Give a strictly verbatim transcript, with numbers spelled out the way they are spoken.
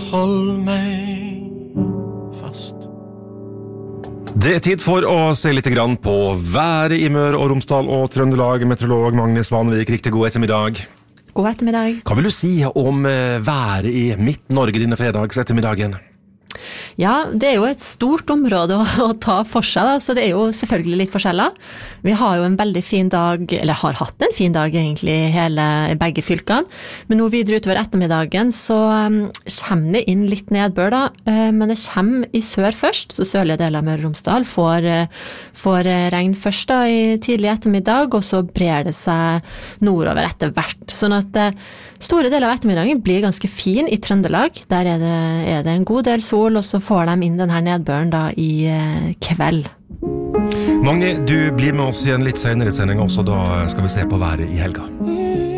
hold meg fast. Det er tid for å se litt grann på været i Møre og Romsdal og Trøndelag. Meteorolog Magne Svanvik, riktig god ettermiddag. God ettermiddag. Hva vil du si om været i Midt-Norge denne fredags ettermiddagen? Ja, det er jo et stort område å, å ta for seg, da, så det er jo selvfølgelig litt forskjeller. Vi har jo en veldig fin dag, eller har hatt en fin dag egentlig i hele, i begge fylkene, men nå videre utover ettermiddagen så um, kommer det inn litt nedbør da, uh, men det kommer i sør først, så sørlige deler av Møre og Romsdal får, uh, får uh, regn først da i tidlig ettermiddag, og så brer det seg nordover etter hvert, sånn at uh, store deler av ettermiddagen blir ganske fin i Trøndelag. Der er det, er det en god del sol, og så får de inn denne nedbøren da i eh, kveld. Magne, du blir med oss i en litt senere sending også, da skal vi se på været i helga.